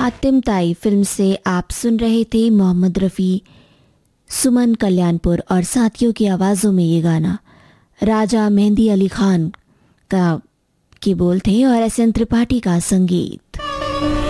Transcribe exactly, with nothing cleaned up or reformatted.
हातिम ताई फिल्म से आप सुन रहे थे मोहम्मद रफ़ी, सुमन कल्याणपुर और साथियों की आवाज़ों में ये गाना। राजा मेहंदी अली खान का की बोल थे और एस एन त्रिपाठी का संगीत।